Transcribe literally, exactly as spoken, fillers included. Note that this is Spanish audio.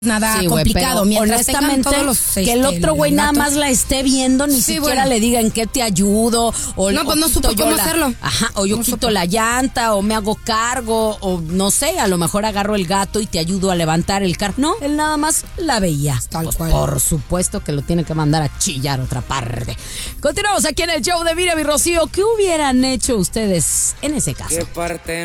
nada sí, güey, complicado. pero Mientras tengan honestamente, todos los, que el este, otro güey el nada dato. más la esté viendo, ni Sí, siquiera bueno. le diga en qué te ayudo. O, No, o pues no quito supo yo cómo la- hacerlo. Ajá, o yo No quito supo. la llanta, o me hago cargo, o no sé, a lo mejor agarro el gato y te ayudo a levantar el carro. No, él nada más la veía. Tal Pues, cual. por supuesto que lo tiene que mandar a chillar a otra parte. Continuamos aquí en el show de Miriam y Rocío. ¿Qué hubieran hecho ustedes en ese caso? ¿Qué parte